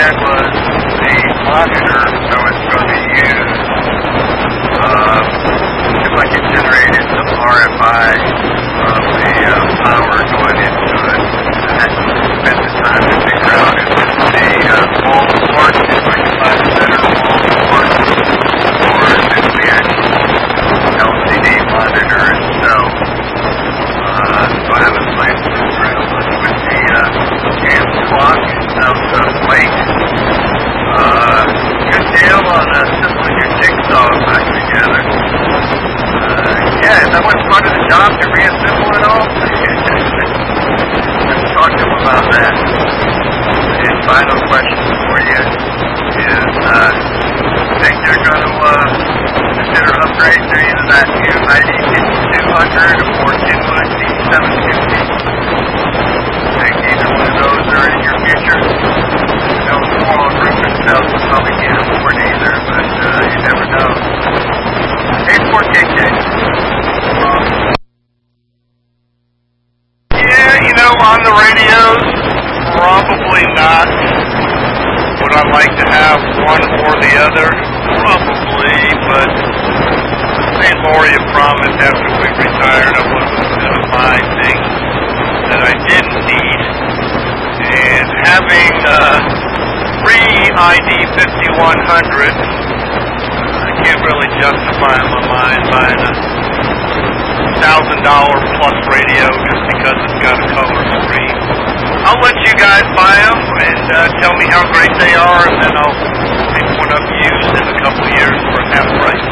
had was the monitor I was going to use. If I could generate some RFI from the power going into it, I had to spend the time to figure out if the wall part, if I could buy the better wall part, or if it's the actual LCD monitor itself. So I haven't played around much with the cam clock out of Lake. Good deal on assembling your jigsaw back together. Yeah, that was part of the job to reassemble it all. Let's talk to him about that. And final question for you is, think they're going to consider upgrades to either that new ID5200 or 750? Think either one of those are in your future? You know, small group themselves will probably can't afford either, but you never know. Hey, 4KK. Yeah, you know, on the radios, probably not. Would I like to have one or the other? Probably, but St. Laurie promised after we retired I wasn't going to buy things that I didn't need. And having free ID 5100, I can't really justify in my mind buying a $1,000 plus radio just because it's got a color screen. I'll let you guys buy them and tell me how great they are, and then I'll pick one up used in a couple of years for half price.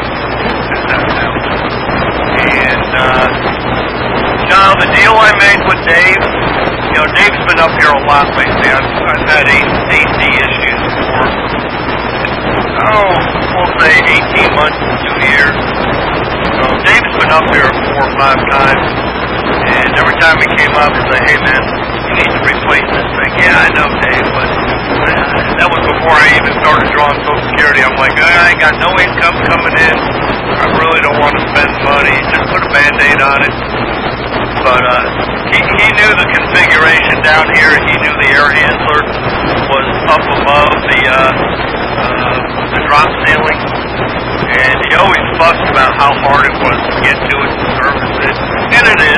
And now the deal I made with Dave, you know, Dave's been up here a lot lately. I've had AC issues for, we'll say 18 months to 2 years. So Dave's been up here 4 or 5 times, and every time he came up, he'd say, "Hey man, you need to replace this thing." "Yeah, I know, Dave, but that was before I even started drawing Social Security." I'm like, I ain't got no income coming in. I really don't want to spend money. Just put a Band-Aid on it. But he knew the configuration down here. He knew the air handler was up above the drop ceiling. And he always fussed about how hard it was to get to it and service it. And it is.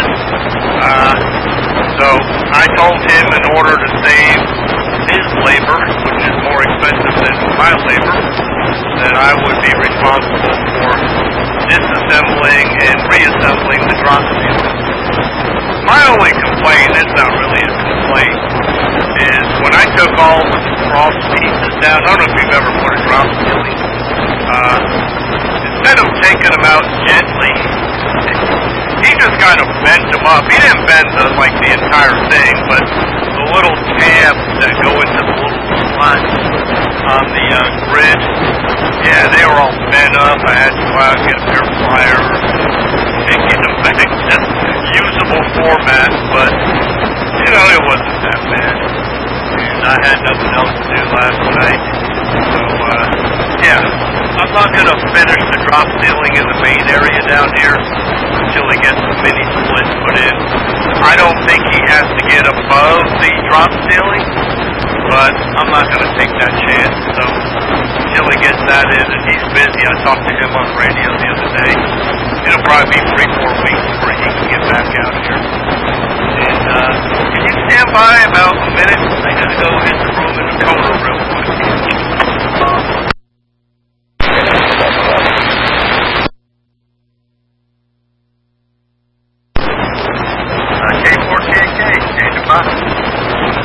So I told him in order to save his labor, which is more expensive than my labor, that I would be responsible for disassembling and reassembling the drop ceiling. My only complaint, it's not really a complaint, is when I took all the cross pieces down, I don't know if you've ever put a drop ceiling, instead of taking them out gently, he just kind of bent them up. He didn't bend the entire thing, but the little tabs that go into the little slots on the grid, yeah, they were all bent up. I had to go out and get a pair of pliers and get them back to usable format, but, you know, it wasn't that bad. And I had nothing else to do last night, so, yeah. I'm not going to finish the drop ceiling in the main area down here until he gets the mini split put in. I don't think he has to get above the drop ceiling, but I'm not going to take that chance. So until he gets that in, and he's busy. I talked to him on the radio the other day. It'll probably be 3-4 weeks before he can get back out here. And can you stand by about a minute? I got to go hit the room in the corner real quick. K4KK, change of box.